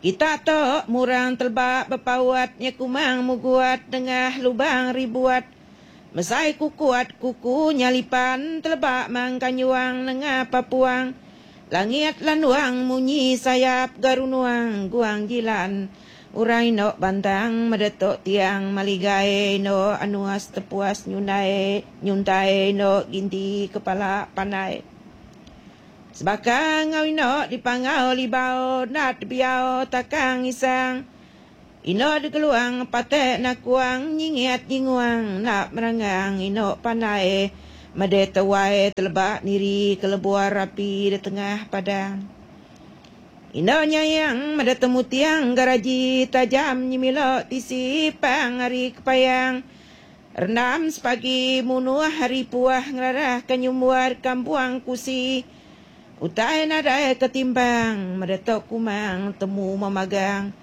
Kita tok murang telbak berpawatnya kumang muguat tengah lubang ribuat. Mesai kukuat kuku nyalipan telbak mangkanyuang nengah papuang. Langit lanuang munyi sayap garunuang guang jilan. Urai no bantang medetok tiang maligai no anuas tepuas nyuntai no ginti kepala panai. Sebakang ngau di pangau libau nat biau takang isang. Ino di keluang patek nak kuang nyingiat nyinguang nak merangang ino panai. Made tewai telebak niri kelebuar rapi di tengah padang. Ino nyayang made temu tiang garaji tajam nyimilok tisi pang hari kepayang. Renam sepagi munuah hari puah ngerarah kanyumuar kampuang kusi. Utai nadai ketimbang medetok kumang temu memagang.